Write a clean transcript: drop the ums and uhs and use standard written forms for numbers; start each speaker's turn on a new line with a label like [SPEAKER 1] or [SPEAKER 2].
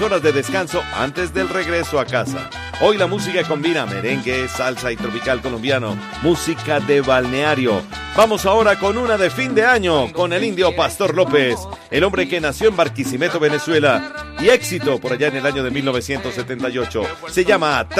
[SPEAKER 1] horas de descanso antes del regreso a casa. Hoy la música combina merengue, salsa y tropical colombiano, música de balneario. Vamos ahora con una de fin de año con el indio Pastor López, el hombre que nació en Barquisimeto, Venezuela, y éxito por allá en el año de 1978. Se llama